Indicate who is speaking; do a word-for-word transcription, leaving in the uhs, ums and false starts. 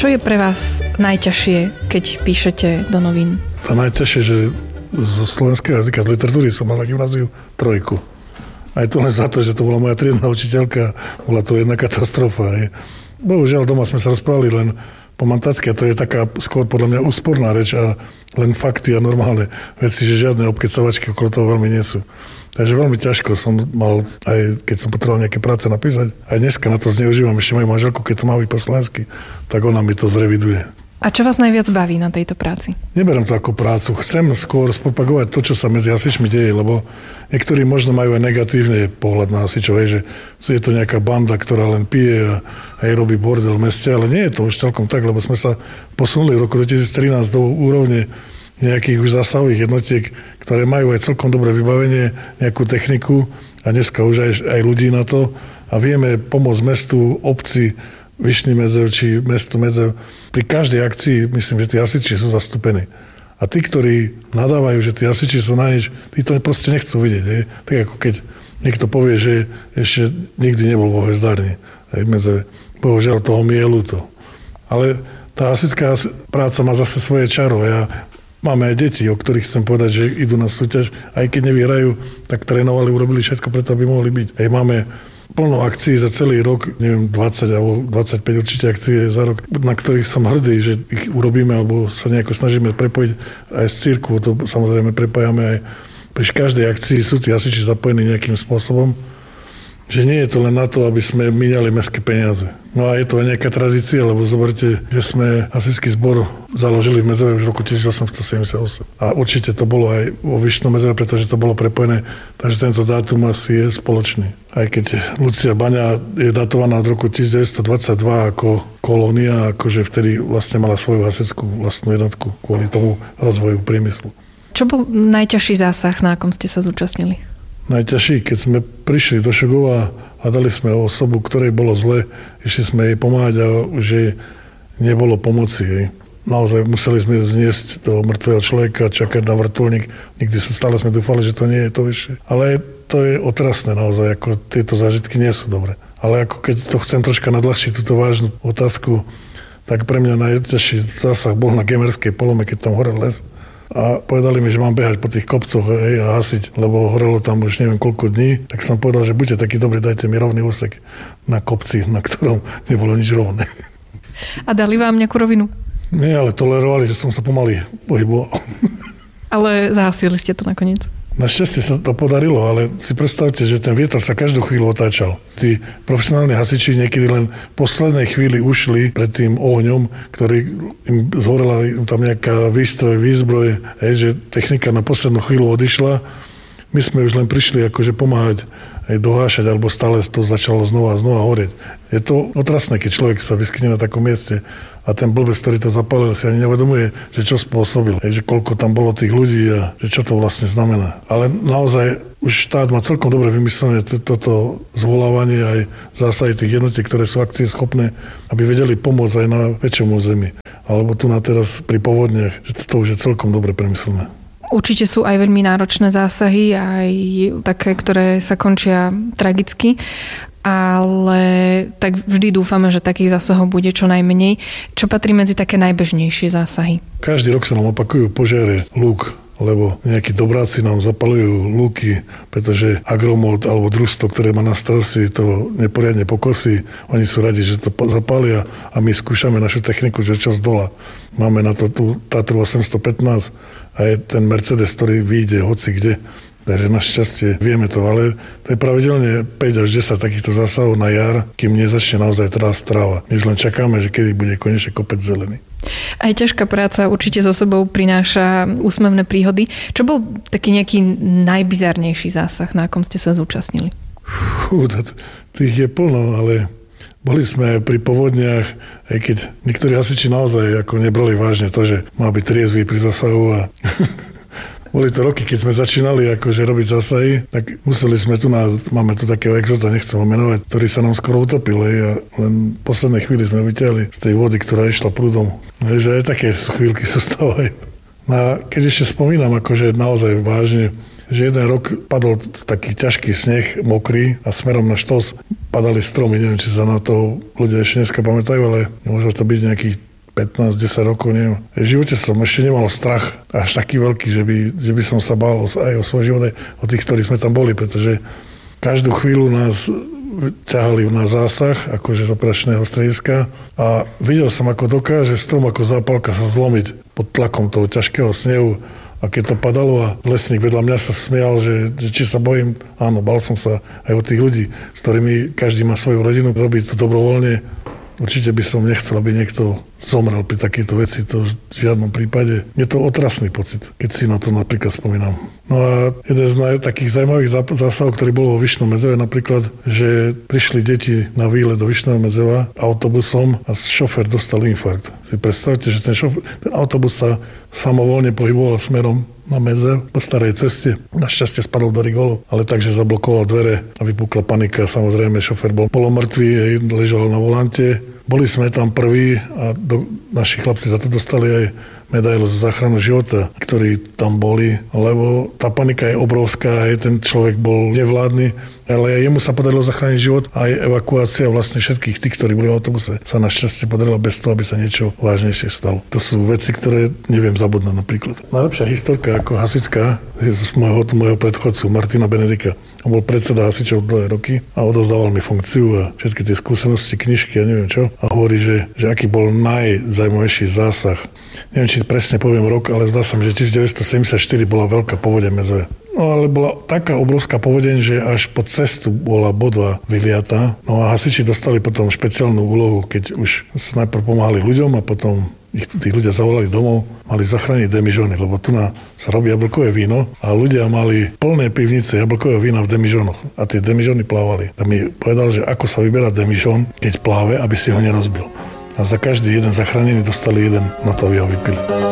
Speaker 1: Čo je pre vás najťažšie, keď píšete do novín?
Speaker 2: To najťažšie, že zo slovenského jazyka, z literatúry som mal na gymnáziu trojku. Aj to len za to, že to bola moja triedna učiteľka, bola to jedna katastrofa. Je. Bohužiaľ, doma sme sa rozprávali len po mantácky a to je taká skôr podľa mňa úsporná reč a len fakty a normálne veci, že žiadne obkecavačky okolo toho veľmi nie sú. Takže veľmi ťažko som mal, aj keď som potreboval nejaké práce napísať, aj dneska na to zneužívam ešte moju manželku, keď to má byť po slovensky, tak ona mi to zreviduje.
Speaker 1: A čo vás najviac baví na tejto práci?
Speaker 2: Neberiem to ako prácu. Chcem skôr spopagovať to, čo sa medzi hasičmi deje, lebo niektorí možno majú aj negatívny pohľad na hasičov, že je to nejaká banda, ktorá len pije a aj robí bordel v meste, ale nie je to už celkom tak, lebo sme sa posunuli v roku dvetisíctrinásť do úrovne nejakých už zásahových jednotiek, ktoré majú aj celkom dobré vybavenie, nejakú techniku a dneska už aj, aj ľudí na to a vieme pomôcť mestu, obci, Vyšný Medzev či mestu Medzev. Pri každej akcii myslím, že tí hasiči sú zastúpení. A tí, ktorí nadávajú, že tí hasiči sú na nič, tí to proste nechcú vidieť. Je? Tak ako keď niekto povie, že ešte nikdy nebol vo Hvezdárni. Medzeve. Bohužiaľ, toho mi je ľúto. Ale tá hasická práca má zase svoje čaro. Ja máme aj deti, o ktorých chcem povedať, že idú na súťaž. Aj keď nevyhrajú, tak trénovali, urobili všetko preto, aby mohli byť. Aj máme plno akcií za celý rok, neviem, dvadsať alebo dvadsaťpäť určite akcií za rok, na ktorých som hrdý, že ich urobíme alebo sa nejako snažíme prepojiť aj z cirkvu, to samozrejme prepájame aj pri každej akcii sú tí hasiči zapojení nejakým spôsobom, že nie je to len na to, aby sme míňali mestské peniaze. No a je to aj nejaká tradícia, lebo zoberte, že sme hasičský zbor založili v Medzeve v roku tisícosemstosedemdesiatosem. A určite to bolo aj vo Vyšnom Medzeve, pretože to bolo prepojené, takže tento dátum asi je spoločný. Aj keď Lucia Baňa je datovaná od roku devätnásťstodvadsaťdva ako kolónia, akože vtedy vlastne mala svoju hasičskú vlastnú jednotku kvôli tomu rozvoju priemyslu.
Speaker 1: Čo bol najťažší zásah, na akom ste sa zúčastnili?
Speaker 2: Najťažší, keď sme prišli do Šogova a dali sme osobu, ktorej bolo zle, išli sme jej pomáhať a že nebolo pomoci jej. Naozaj museli sme zniesť toho mŕtvého človeka, čakať na vrtuľník. Nikdy sme, stále sme dúfali, že to nie je to vyššie. Ale to je otrasné naozaj, ako tieto zážitky nie sú dobré. Ale ako keď to chcem troška nadľahčiť túto vážnu otázku, tak pre mňa najťažší zásah bol na Gemerskej polome, keď tam horel les. A povedali mi, že mám behať po tých kopcoch hej, a hasiť, lebo horelo tam už neviem koľko dní, tak som povedal, že buďte takí dobrí, dajte mi rovný úsek na kopci, na ktorom nebolo nič rovné.
Speaker 1: A dali vám nejakú rovinu?
Speaker 2: Nie, ale tolerovali, že som sa pomaly pohyboval.
Speaker 1: Ale zahasili ste to nakoniec?
Speaker 2: Našťastie sa to podarilo, ale si predstavte, že ten vietor sa každú chvíľu otáčal. Tí profesionálni hasiči niekedy len v poslednej chvíli ušli pred tým ohňom, ktorý im zhorela im tam nejaká výstroj, výzbroj, hej, že technika na poslednú chvíľu odišla. My sme už len prišli akože pomáhať aj dohášať, alebo stále to začalo znova a znova horieť. Je to otrasné, keď človek sa vyskytne na takom mieste a ten blbec, ktorý to zapálil, si ani nevedomuje, že čo spôsobil, že koľko tam bolo tých ľudí a že čo to vlastne znamená. Ale naozaj už štát má celkom dobre vymyslené toto zvolávanie aj zásahy tých jednotiek, ktoré sú akcieschopné, aby vedeli pomôcť aj na väčšom území. Alebo tu na teraz pri povodniach, že toto už je celkom dobre premyslené.
Speaker 1: Určite sú aj veľmi náročné zásahy, aj také, ktoré sa končia tragicky, ale tak vždy dúfame, že takých zásahov bude čo najmenej. Čo patrí medzi také najbežnejšie zásahy? Každý rok sa nám opakujú požiare lúk, lebo nejakí dobráci nám zapalujú lúky, pretože Agromold alebo družstvo, ktoré má na starosti, to neporiadne pokosí. Oni sú radi, že to zapália a my skúšame našu techniku, že čo z dola. Máme na to tú Tatru osemstopätnásť a je ten Mercedes, ktorý vyjde hoci kde. Takže našťastie vieme to, ale to je pravidelne päť až desať takýchto zásahov na jar, kým nezačne naozaj teraz tráva. My už len čakáme, že kedy bude konečne kopec zelený. Aj ťažká práca určite so sebou prináša úsmevné príhody. Čo bol taký nejaký najbizarnejší zásah, na akom ste sa zúčastnili? Fú, tých je plno, ale boli sme pri povodniach, aj keď niektorí hasiči naozaj ako nebrali vážne to, že má byť triezvy pri zásahu a boli to roky, keď sme začínali akože robiť zásahy, tak museli sme tu, na, máme tu takého exota, nechcem ho menovať, ktorý sa nám skoro utopil a len v poslednej chvíli sme vyťahli z tej vody, ktorá išla prúdom. Že aj také chvíľky sa stávajú. A keď ešte spomínam akože naozaj vážne, že jeden rok padol taký ťažký sneh, mokrý a smerom na Štos padali stromy. Neviem, či sa na to ľudia ešte dneska pamätajú, ale môže to byť nejakých
Speaker 2: pätnásť desať rokov, neviem. V živote som ešte nemal strach až taký veľký, že by, že by som sa bál aj o svoj život, aj o tých, ktorí sme tam boli, pretože každú chvíľu nás ťahali na zásah, akože z operačného strediska a videl som, ako dokáže strom ako zápalka sa zlomiť pod tlakom toho ťažkého snehu. A keď to padalo a lesník vedľa mňa sa smial, že, že či sa bojím, áno, bál som sa aj o tých ľudí, s ktorými každý má svoju rodinu, robí to dobrovoľne. Určite by som nechcel, aby niekto zomrel pri takejto veci, to v žiadnom prípade. Je to otrasný pocit, keď si na to napríklad spomínam. No a jeden z naj- takých zaujímavých zásahov, ktorý bol vo Vyšnom Medzeve napríklad, že prišli deti na výlet do Vyšného Medzeva autobusom a šofér dostal infarkt. Si predstavte, že ten, šofér, ten autobus sa samovolne pohyboval smerom na Medzev po starej ceste. Našťastie spadol do rigolu, ale takže zablokoval dvere a vypukla panika. Samozrejme, šofér bol polomrtvý, ležal na volante. Boli sme tam prví a do, naši chlapci za to dostali aj medailu za záchranu života, ktorí tam boli, lebo tá panika je obrovská, aj ten človek bol nevládny, ale jemu sa podarilo zachrániť život a aj evakuácia vlastne všetkých tých, ktorí boli v autobuse, sa našťastie podarilo bez toho, aby sa niečo vážnejšie stalo. To sú veci, ktoré neviem zabudnúť napríklad. Najlepšia historka ako hasická je z môjho, môjho predchodcu Martina Benedika. On bol predseda hasičov dlhé roky a odovzdával mi funkciu a všetky tie skúsenosti, knižky a neviem čo. A hovorí, že, že aký bol najzaujímavejší zásah. Neviem, či presne poviem rok, ale zdá sa mi, že devätnásťstosedemdesiatštyri bola veľká povodeň v Medzeve. No ale bola taká obrovská povodeň, že až po cestu bola bodva vyliatá. No a hasiči dostali potom špeciálnu úlohu, keď už sa najprv pomáhali ľuďom a potom ich tí ľudia zavolali domov, mali zachrániť demižóny, lebo tu na sa robí jablkové víno a ľudia mali plné pivnice jablkového vína v demižónoch a tie demižóny plávali. A mi povedal, že ako sa vyberá demižón, keď pláve, aby si ho nerozbil. A za každý jeden zachránený dostali jeden na to, aby ho vypili.